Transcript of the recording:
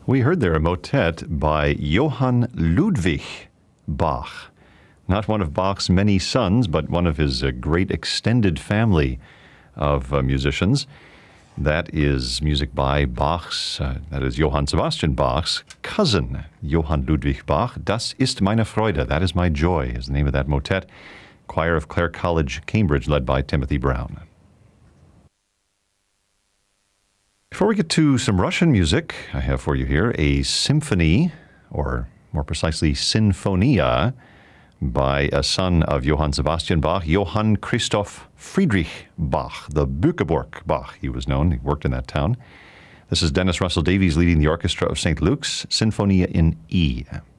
We heard there a motet by Johann Ludwig Bach. Not one of Bach's many sons, but one of his great extended family of musicians. That is music by Bach's, that is Johann Sebastian Bach's cousin, Johann Ludwig Bach. Das ist meine Freude, that is my joy, is the name of that motet. Choir of Clare College, Cambridge, led by Timothy Brown. Before we get to some Russian music, I have for you here a symphony, or more precisely, sinfonia, by a son of Johann Sebastian Bach, Johann Christoph Friedrich Bach, the Bückeburg Bach, he was known. He worked in that town. This is Dennis Russell Davies leading the orchestra of St. Luke's, Sinfonia in E.